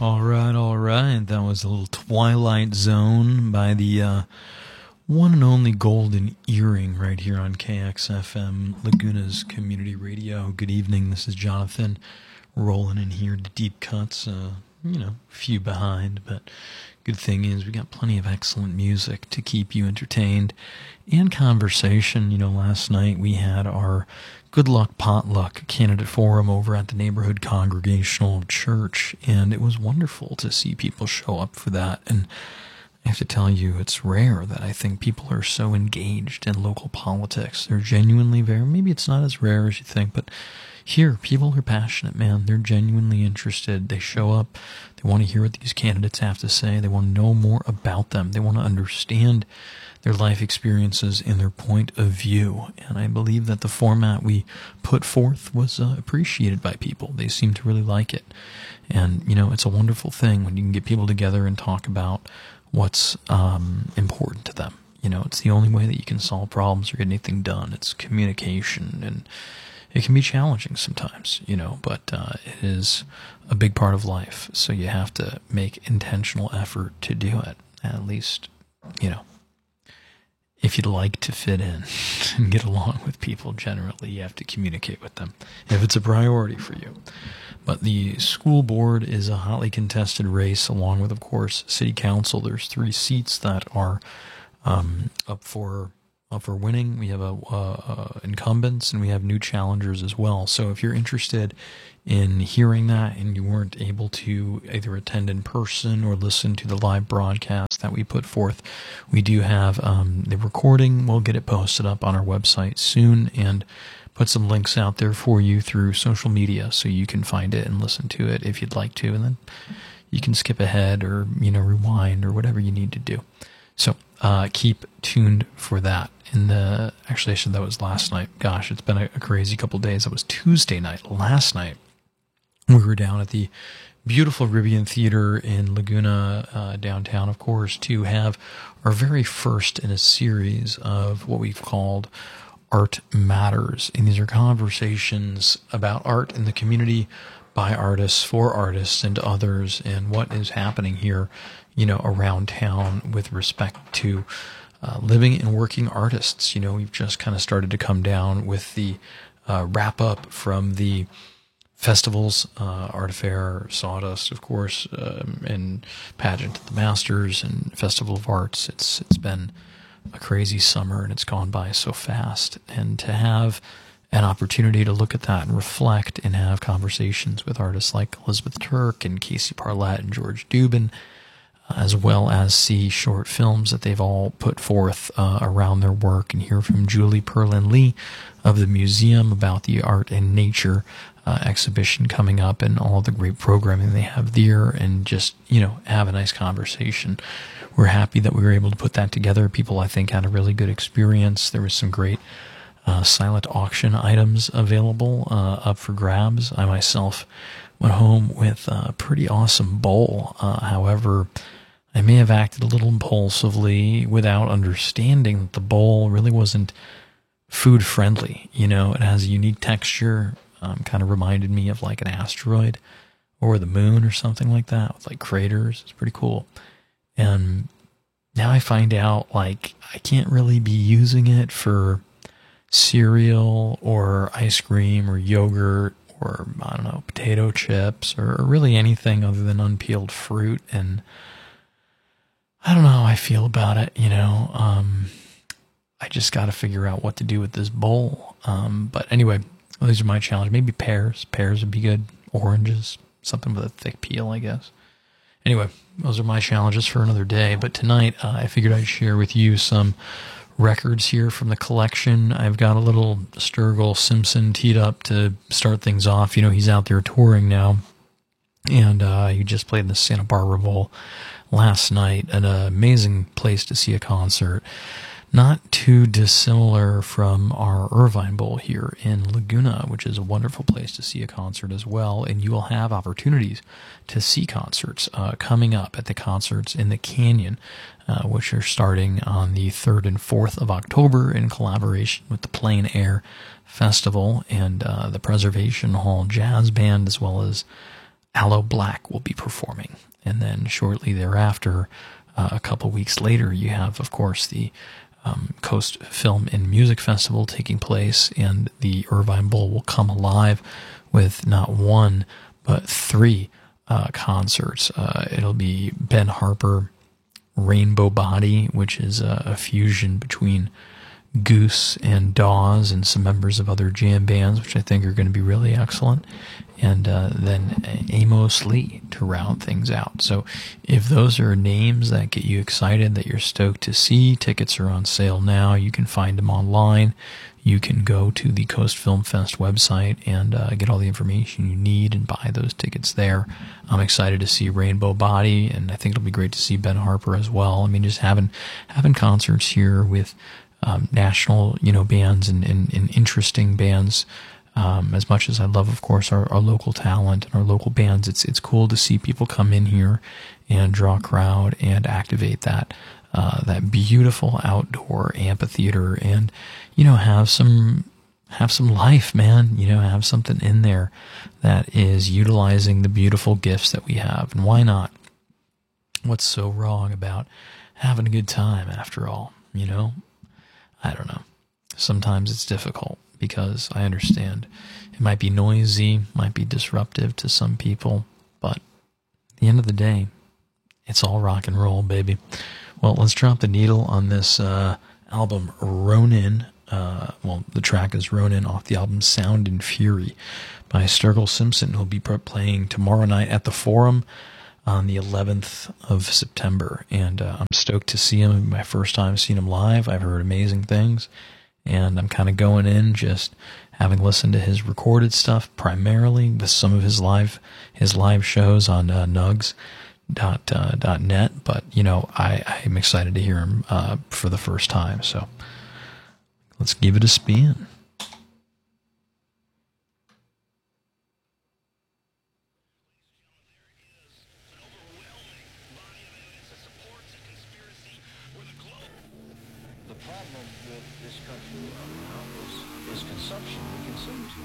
All right. That was a little Twilight Zone by the one and only Golden Earring right here on KXFM, Laguna's Community Radio. Good evening. This is Jonathan rolling in here to deep cuts. Few behind, but good thing is we got plenty of excellent music to keep you entertained and conversation. Last night we had our Good Luck Potluck Candidate Forum over at the Neighborhood Congregational Church, and it was wonderful to see people show up for that. And I have to tell you, it's rare that I think people are so engaged in local politics. They're genuinely maybe it's not as rare as you think, but here, people are passionate, man. They're genuinely interested. They show up. They want to hear what these candidates have to say. They want to know more about them. They want to understand their life experiences and their point of view. And I believe that the format we put forth was appreciated by people. They seem to really like it. And, it's a wonderful thing when you can get people together and talk about what's important to them. It's the only way that you can solve problems or get anything done. It's communication, and it can be challenging sometimes, but it is a big part of life. So you have to make intentional effort to do it. At least, if you'd like to fit in and get along with people, generally you have to communicate with them if it's a priority for you. But the school board is a hotly contested race, along with, of course, city council. There's 3 seats that are up for winning. We have incumbents, and we have new challengers as well. So if you're interested in hearing that and you weren't able to either attend in person or listen to the live broadcast that we put forth, we do have the recording. We'll get it posted up on our website soon and put some links out there for you through social media so you can find it and listen to it if you'd like to. And then you can skip ahead or, rewind or whatever you need to do. So keep tuned for that. Actually, I said that was last night. Gosh, it's been a crazy couple days. That was Tuesday night. Last night, we were down at the beautiful Rivian Theater in Laguna, downtown, of course, to have our very first in a series of what we've called Art Matters. And these are conversations about art in the community by artists, for artists, and others, and what is happening here, around town with respect to living and working artists. We've just kind of started to come down with the wrap up from the festivals, Art Fair, Sawdust, of course, and Pageant at the Masters and Festival of Arts. It's been a crazy summer, and it's gone by so fast. And to have an opportunity to look at that and reflect and have conversations with artists like Elizabeth Turk and Casey Parlett and George Dubin, as well as see short films that they've all put forth around their work, and hear from Julie Perlin-Lee of the museum about the Art and Nature exhibition coming up and all the great programming they have there, and just, have a nice conversation. We're happy that we were able to put that together. People, I think, had a really good experience. There was some great silent auction items available up for grabs. I myself went home with a pretty awesome bowl. However, I may have acted a little impulsively without understanding that the bowl really wasn't food friendly. It has a unique texture, kind of reminded me of like an asteroid or the moon or something like that, with like craters. It's pretty cool. And now I find out like I can't really be using it for cereal or ice cream or yogurt or, I don't know, potato chips or really anything other than unpeeled fruit. And I don't know how I feel about it, I just got to figure out what to do with this bowl. But anyway, these are my challenge. Maybe pears. Pears would be good. Oranges, something with a thick peel, I guess. Anyway, those are my challenges for another day. But tonight, I figured I'd share with you some records here from the collection. I've got a little Sturgill Simpson teed up to start things off. He's out there touring now, and he just played in the Santa Barbara Bowl last night, an amazing place to see a concert. Not too dissimilar from our Irvine Bowl here in Laguna, which is a wonderful place to see a concert as well. And you will have opportunities to see concerts coming up at the concerts in the Canyon, which are starting on the 3rd and 4th of October in collaboration with the Plein Air Festival and the Preservation Hall Jazz Band, as well as Aloe Black will be performing. And then shortly thereafter, a couple weeks later, you have, of course, the Coast Film and Music Festival taking place, and the Irvine Bowl will come alive with not one, but three concerts. It'll be Ben Harper, Rainbow Body, which is a fusion between Goose and Dawes and some members of other jam bands, which I think are going to be really excellent. And then Amos Lee to round things out. So if those are names that get you excited, that you're stoked to see, tickets are on sale now. You can find them online. You can go to the Coast Film Fest website and get all the information you need and buy those tickets there. I'm excited to see Rainbow Body, and I think it'll be great to see Ben Harper as well. I mean, just having concerts here with national, bands and interesting bands. As much as I love, of course, our local talent and our local bands, it's cool to see people come in here and draw a crowd and activate that beautiful outdoor amphitheater, and have some life, man. Have something in there that is utilizing the beautiful gifts that we have. And why not? What's so wrong about having a good time after all? I don't know. Sometimes it's difficult because I understand it might be noisy, might be disruptive to some people, but at the end of the day, it's all rock and roll, baby. Well, let's drop the needle on this album, Ronin. The track is Ronin off the album Sound and Fury by Sturgill Simpson, who'll be playing tomorrow night at the Forum on the 11th of September. And I'm stoked to see him. My first time seeing him live. I've heard amazing things. And I'm kind of going in just having listened to his recorded stuff primarily, with some of his live shows on nugs.net. But, I'm excited to hear him for the first time. So let's give it a spin. The problem with this country right now is consumption. We consume too